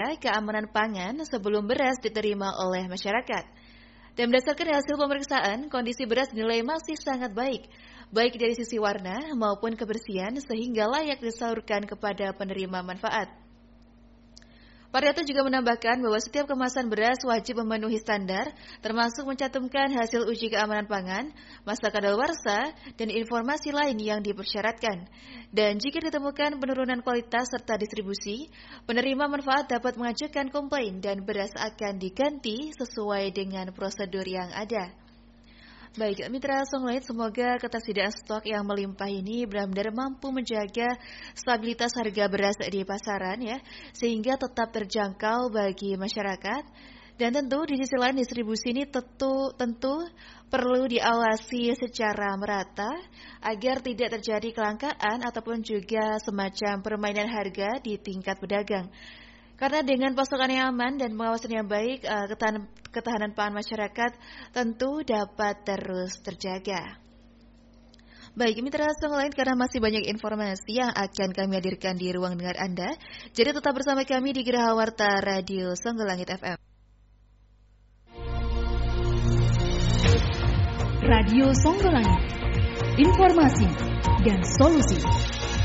keamanan pangan sebelum beras diterima oleh masyarakat. Dan berdasarkan hasil pemeriksaan, kondisi beras dinilai masih sangat baik dari sisi warna maupun kebersihan sehingga layak disalurkan kepada penerima manfaat. Parianto juga menambahkan bahwa setiap kemasan beras wajib memenuhi standar, termasuk mencantumkan hasil uji keamanan pangan, masa kadaluarsa, dan informasi lain yang dipersyaratkan. Dan jika ditemukan penurunan kualitas serta distribusi, penerima manfaat dapat mengajukan komplain dan beras akan diganti sesuai dengan prosedur yang ada. Baik, mitra Songlite, semoga ketersediaan stok yang melimpah ini benar-benar mampu menjaga stabilitas harga beras di pasaran ya, sehingga tetap terjangkau bagi masyarakat. Dan tentu di sisi lain distribusi ini tentu perlu diawasi secara merata agar tidak terjadi kelangkaan ataupun juga semacam permainan harga di tingkat pedagang. Karena dengan pasokan yang aman dan pengawasan yang baik, ketahanan pangan masyarakat tentu dapat terus terjaga. Baik, mitra Songlite, karena masih banyak informasi yang akan kami hadirkan di ruang dengar Anda, jadi tetap bersama kami di Geraha Warta Radio Songgolangit FM. Radio Songgolangit, informasi dan solusi.